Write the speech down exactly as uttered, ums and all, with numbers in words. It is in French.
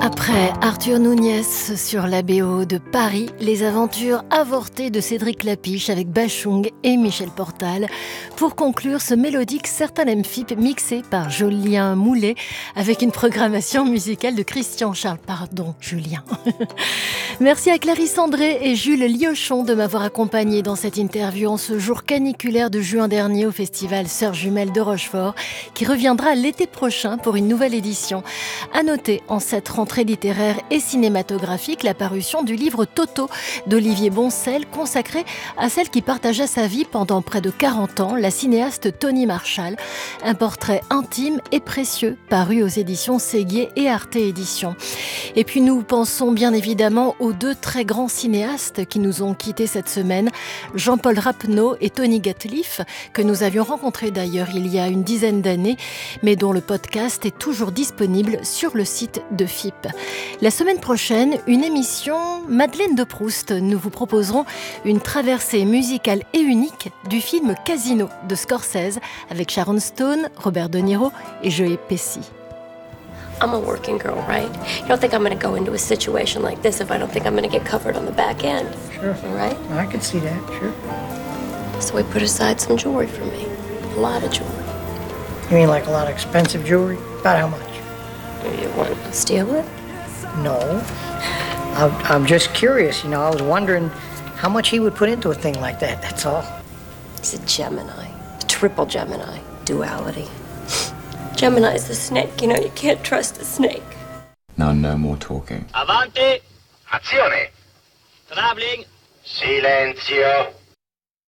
Après Arthur Núñez sur la B O de Paris, les aventures avortées de Cédric Lapiche avec Bachung et Michel Portal pour conclure ce mélodique Certains l'aiment F I P mixé par Julien Moulet avec une programmation musicale de Christian Charles. Pardon, Julien. Merci à Clarisse André et Jules Liochon de m'avoir accompagné dans cette interview en ce jour caniculaire de juin dernier au festival Sœurs Jumelles de Rochefort qui reviendra l'été prochain pour une nouvelle édition. À noter en cette rentrée littéraire et cinématographique la parution du livre Toto d'Olivier Boncel consacré à celle qui partagea sa vie pendant près de quarante ans, la cinéaste Toni Marshall. Un portrait intime et précieux paru aux éditions Séguier et Arte Éditions. Et puis nous pensons bien évidemment aux deux très grands cinéastes qui nous ont quittés cette semaine, Jean-Paul Rapneau et Tony Gatliff, que nous avions rencontrés d'ailleurs il y a une dizaine d'années, mais dont le podcast est toujours disponible sur le site de F I P. La semaine prochaine, une émission Madeleine de Proust. Nous vous proposerons une traversée musicale et unique du film Casino de Scorsese avec Sharon Stone, Robert De Niro et Joey Pesci. I'm a working girl, right? You don't think I'm going to go into a situation like this if I don't think I'm going to get covered on the back end. Sure. Right? I can see that, sure. So we put aside some jewelry for me. A lot of jewelry. You mean like a lot of expensive jewelry? About how much? You want to steal it? No. I'm, I'm just curious, you know. I was wondering how much he would put into a thing like that, that's all. He's a Gemini. A triple Gemini. Duality. Gemini is the snake. You know, you can't trust a snake. Now, no more talking. Avanti! Azione! Traveling! Silenzio!